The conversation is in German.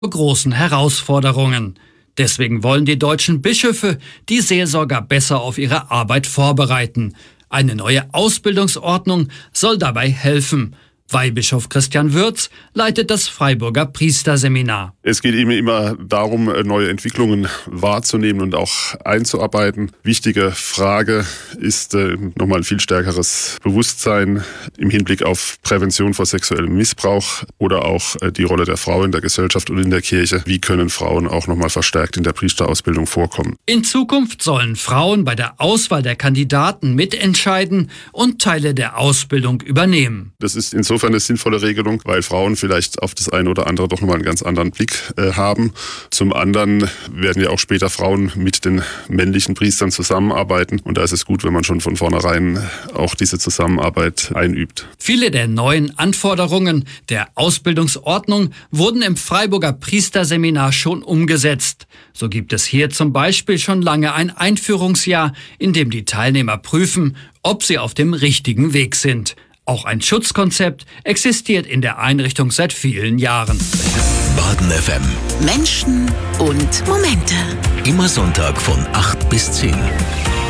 großen Herausforderungen. Deswegen wollen die deutschen Bischöfe die Seelsorger besser auf ihre Arbeit vorbereiten. Eine neue Ausbildungsordnung soll dabei helfen. Weihbischof Christian Würz leitet das Freiburger Priesterseminar. Es geht eben immer darum, neue Entwicklungen wahrzunehmen und auch einzuarbeiten. Wichtige Frage ist nochmal ein viel stärkeres Bewusstsein im Hinblick auf Prävention vor sexuellem Missbrauch oder auch die Rolle der Frau in der Gesellschaft und in der Kirche. Wie können Frauen auch nochmal verstärkt in der Priesterausbildung vorkommen? In Zukunft sollen Frauen bei der Auswahl der Kandidaten mitentscheiden und Teile der Ausbildung übernehmen. Das ist insofern eine sinnvolle Regelung, weil Frauen vielleicht auf das eine oder andere doch nochmal einen ganz anderen Blick haben. Zum anderen werden ja auch später Frauen mit den männlichen Priestern zusammenarbeiten und da ist es gut, wenn man schon von vornherein auch diese Zusammenarbeit einübt. Viele der neuen Anforderungen der Ausbildungsordnung wurden im Freiburger Priesterseminar schon umgesetzt. So gibt es hier zum Beispiel schon lange ein Einführungsjahr, in dem die Teilnehmer prüfen, ob sie auf dem richtigen Weg sind. Auch ein Schutzkonzept existiert in der Einrichtung seit vielen Jahren. Baden FM. Menschen und Momente. Immer Sonntag von 8 bis 10.